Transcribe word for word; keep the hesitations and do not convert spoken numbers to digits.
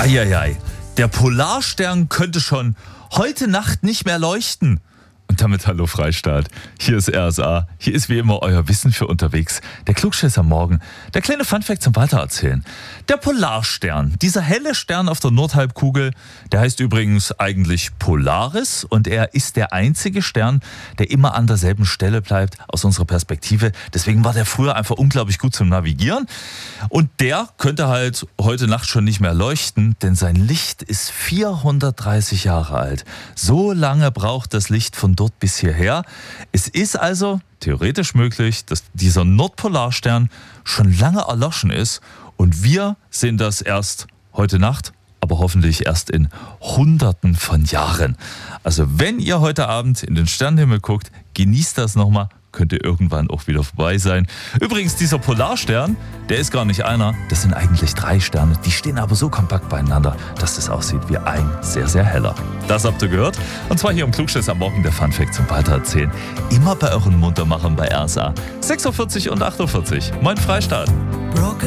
Eieiei, der Polarstern könnte schon heute Nacht nicht mehr leuchten. Und damit hallo Freistaat. Hier ist R S A. Hier ist wie immer euer Wissen für unterwegs. Der Klugschiss am Morgen. Der kleine Funfact zum Weitererzählen. Der Polarstern, dieser helle Stern auf der Nordhalbkugel, der heißt übrigens eigentlich Polaris und er ist der einzige Stern, der immer an derselben Stelle bleibt aus unserer Perspektive. Deswegen war der früher einfach unglaublich gut zum Navigieren. Und der könnte halt heute Nacht schon nicht mehr leuchten, denn sein Licht ist vierhundertdreißig Jahre alt. So lange braucht das Licht von dort bis hierher. Es ist also theoretisch möglich, dass dieser Nordpolarstern schon lange erloschen ist und wir sehen das erst heute Nacht, aber hoffentlich erst in Hunderten von Jahren. Also wenn ihr heute Abend in den Sternenhimmel guckt, genießt das nochmal, könnte irgendwann auch wieder vorbei sein. Übrigens, dieser Polarstern, der ist gar nicht einer, das sind eigentlich drei Sterne. Die stehen aber so kompakt beieinander, dass das aussieht wie ein sehr, sehr heller. Das habt ihr gehört. Und zwar hier im Klugschiss am Morgen der Funfact zum Weitererzählen. Immer bei euren Muntermachern bei R S A. sechs Uhr vierzig und acht Uhr vierzig. Moin Freistaat.